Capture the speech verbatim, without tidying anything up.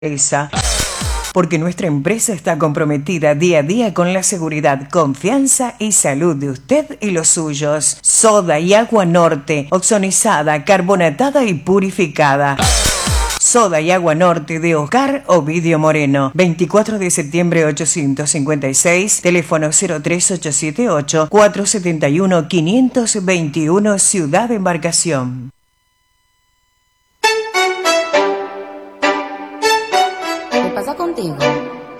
Esa. Porque nuestra empresa está comprometida día a día con la seguridad, confianza y salud de usted y los suyos. Soda y agua Norte, oxonizada, carbonatada y purificada. Soda y agua Norte de Oscar Ovidio Moreno. veinticuatro de septiembre ochocientos cincuenta y seis, teléfono cero tres ocho siete ocho, cuatro siete uno, cinco dos uno, Ciudad de Embarcación. ¿Qué pasa contigo?